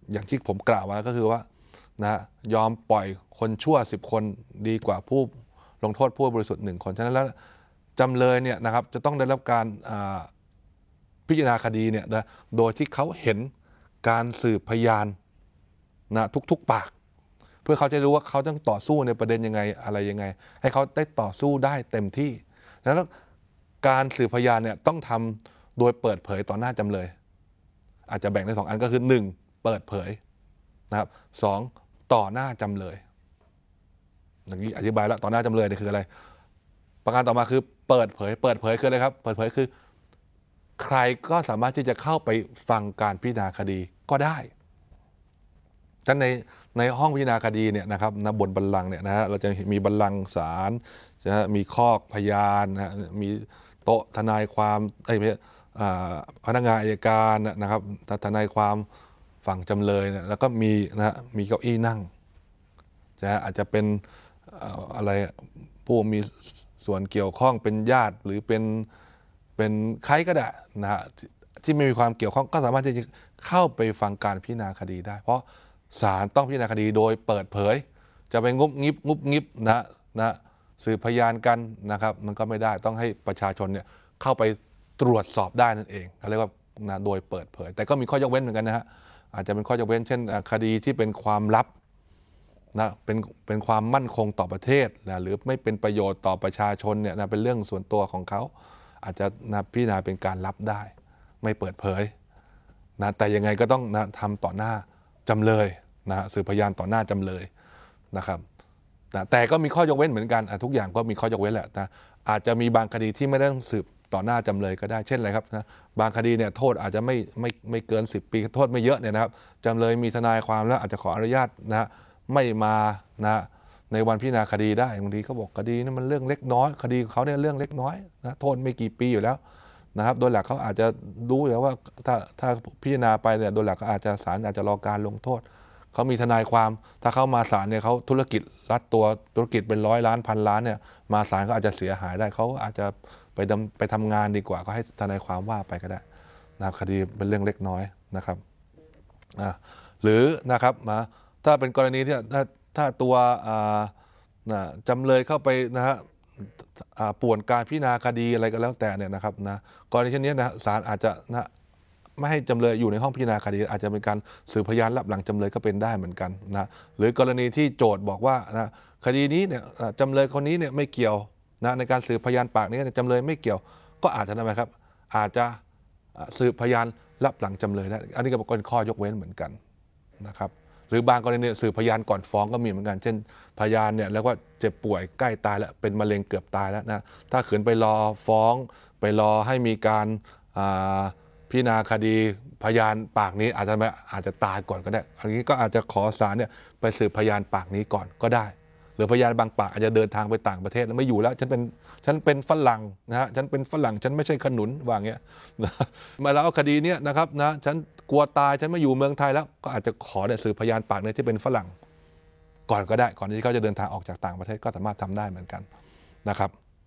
อย่างที่ผมกล่าวมาก็คือว่านะยอมปล่อยคนชั่ว10 คนดีกว่าผู้ลงโทษผู้บริสุทธิ์1 คนฉะนั้นแล้วจำเลยเนี่ยนะครับจะต้องได้รับการพิจารณาคดีเนี่ยนะโดยที่เขาเห็นการสืบพยานนะทุกๆปากเพื่อเขาจะรู้ว่าเขาต้องต่อสู้ในประเด็นยังไงอะไรยังไงให้เขาได้ต่อสู้ได้เต็มที่ดังนั้นการสืบพยานเนี่ยต้องทำโดยเปิดเผยต่อหน้าจำเลยอาจจะแบ่งได้2 อันก็คือ1เปิดเผยนะครับ2ต่อหน้าจำเลยอย่างนี้อธิบายแล้วต่อหน้าจำเลยนี่คืออะไรประการต่อมาคือเปิดเผยคืออะไรครับเปิดเผยคือใครก็สามารถที่จะเข้าไปฟังการพิจารณาคดีก็ได้ดังนั้นในห้องพิจารณาคดีเนี่ยนะครับณบนบัลลังก์เนี่ยนะฮะเราจะมีบัลลังก์ศาลนะมีคอกพยานนะมีโต๊ะทนายความพนักงานอัยการนะครับทนายความฝั่งจำเลยนะแล้วก็มีนะมีเก้าอี้นั่งนะอาจจะเป็นอะไรผู้มีส่วนเกี่ยวข้องเป็นญาติหรือเป็นใครก็ได้นะฮะที่ไม่มีความเกี่ยวข้องก็สามารถที่จะเข้าไปฟังการพิจารณาคดีได้เพราะศาลต้องพิจารณาคดีโดยเปิดเผยจะไปงุบงิบนะสืบพยานกันนะครับมันก็ไม่ได้ต้องให้ประชาชนเนี่ยเข้าไปตรวจสอบได้นั่นเองเขาเรียกว่านะโดยเปิดเผยแต่ก็มีข้อยกเว้นเหมือนกันนะฮะอาจจะเป็นข้อยกเว้นเช่นคดีที่เป็นความลับนะเป็นความมั่นคงต่อประเทศนะหรือไม่เป็นประโยชน์ต่อประชาชนเนี่ยนะเป็นเรื่องส่วนตัวของเขาอาจจะนะพิจารณาเป็นการลับได้ไม่เปิดเผยนะแต่ยังไงก็ต้องนะทำต่อหน้าจำเลยนะสืบพยานต่อหน้าจำเลยนะครับนะแต่ก็มีข้อยกเว้นเหมือนกันทุกอย่างก็มีข้อยกเว้นแหละนะอาจจะมีบางคดีที่ไม่ได้ต้องสืบต่อหน้าจำเลยก็ได้เช่นอะไรครับนะบางคดีเนี่ยโทษอาจจะไม่เกิน10 ปีโทษไม่เยอะเนี่ยนะครับจำเลยมีทนายความแล้วอาจจะขออนุญาตนะไม่มานะในวันพิจารณาคดีได้บางทีเขาบอกคดีนี่มันเรื่องเล็กน้อยคดีของเขาเนี่ยเรื่องเล็กน้อยนะโทษไม่กี่ปีอยู่แล้วนะครับโดยหลักเขาอาจจะรู้อยู่แล้วว่าถ้าพิจารณาไปเนี่ยโดยหลักก็อาจจะศาลอาจจะรอการลงโทษเขามีทนายความถ้าเขามาศาลเนี่ยเขาธุรกิจรัดตัวธุรกิจเป็น100 ล้าน1,000 ล้านเนี่ยมาศาลก็อาจจะเสียหายได้เขาอาจจะไปทำงานดีกว่าก็ให้ทนายความว่าไปก็ได้นะครับคดีเป็นเรื่องเล็กน้อยนะครับหรือนะครับถ้าเป็นกรณีที่ถ้าตัวจำเลยเข้าไปนะฮะป่วนการพิจารณาคดีอะไรก็แล้วแต่เนี่ยนะครับนะกรณีเช่นนี้นะศาลอาจจะนะไม่ให้จำเลยอยู่ในห้องพิจารณาคดีอาจจะเป็นการสืบพยานลับหลังจำเลยก็เป็นได้เหมือนกันนะหรือกรณีที่โจทก์บอกว่านะคดีนี้เนี่ยจำเลยคนนี้เนี่ยไม่เกี่ยวนะในการสืบพยานปากนี้จำเลยไม่เกี่ยวก็อาจจะทำไมครับอาจจะสืบพยานลับหลังจำเลยได้อันนี้ก็เป็นข้อยกเว้นเหมือนกันนะครับหรือบางกรณีสืบพยานก่อนฟ้องก็มีเหมือนกันเช่นพยานเนี่ยแล้วก็เจ็บป่วยใกล้ตายแล้วเป็นมะเร็งเกือบตายแล้วนะถ้าขืนไปรอฟ้องไปรอให้มีการพิจารณาคดีพยานปากนี้อาจจะตายก่อนก็ได้อันนี้ก็อาจจะขอศาลเนี่ยไปสืบพยานปากนี้ก่อนก็ได้หรือพยานบางปากอาจจะเดินทางไปต่างประเทศแล้วไม่อยู่แล้วฉันเป็นฝรั่งนะฮะฉันเป็นฝรั่งฉันไม่ใช่ขนุนว่าอย่างเงี้ยมาแล้วคดีเนี้ยนะครับนะฉันกลัวตายฉันไม่อยู่เมืองไทยแล้วก็อาจจะขอเนี่ยสืบพยานปากเนี่ยที่เป็นฝรั่งก่อนก็ได้ก่อนที่เขาจะเดินทางออกจากต่างประเทศก็สามารถทำได้เหมือนกันนะครับ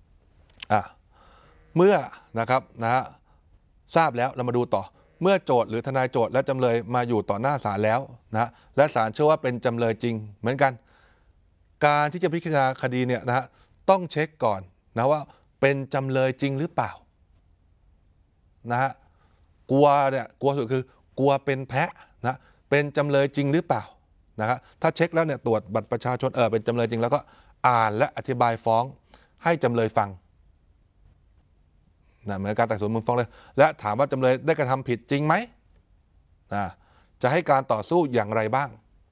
เมื่อนะครับนะฮะทราบแล้วเรามาดูต่อเมื่อโจทก์หรือทนายโจทก์และจำเลยมาอยู่ต่อหน้าศาลแล้วนะและศาลเชื่อว่าเป็นจำเลยจริงเหมือนกันการที่จะพิจารณาคดีเนี่ยนะฮะต้องเช็คก่อนนะว่าเป็นจำเลยจริงหรือเปล่านะฮะกลัวสุดคือกลัวเป็นแพะนะเป็นจำเลยจริงหรือเปล่านะครับถ้าเช็คแล้วเนี่ยตรวจบัตรประชาชนเป็นจำเลยจริงแล้วก็อ่านและอธิบายฟ้องให้จำเลยฟังนะเหมือนการไต่สวนมูลฟ้องเลยและถามว่าจำเลยได้กระทำผิดจริงไหมจะให้การต่อสู้อย่างไรบ้าง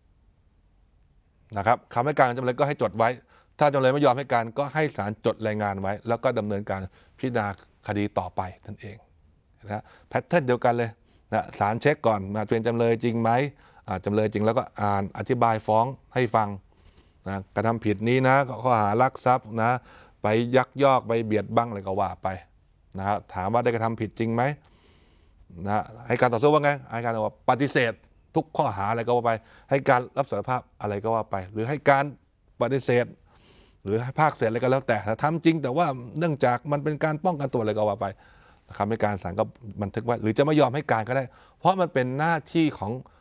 นะครับคำให้การจำเลยก็ให้จดไว้ถ้าจำเลยไม่ยอมให้การก็ให้ศาลจดรายงานไว้แล้วก็ดำเนินการพิจารณาคดีต่อไปนั่นเองนะแพทเทิร์นเดียวกันเลยนะศาลเช็คก่อนมาเป็นจำเลยจริงไหมจำเลยจริงแล้วก็อ่านอธิบายฟ้องให้ฟังนะกระทำผิดนี้นะข้อหารักทรัพย์นะไปยักยอกไปเบียดบังอะไรก็ว่าไปนะครับถามว่าได้กระทำผิดจริงไหมนะให้การต่อสู้ว่าไงให้การว่าปฏิเสธทุกข้อหาอะไรก็ว่าไปให้การรับสารภาพอะไรก็ว่าไปหรือให้การปฏิเสธหรือให้ภาคเศษอะไรก็แล้วแต่ทำจริงแต่ว่าเนื่องจากมันเป็นการป้องกันตัวอะไรก็ว่าไปคำให้การศาลก็บันทึกไว้หรือจะไม่ยอมให้การก็ได้เพราะมันเป็นหน้าที่ของ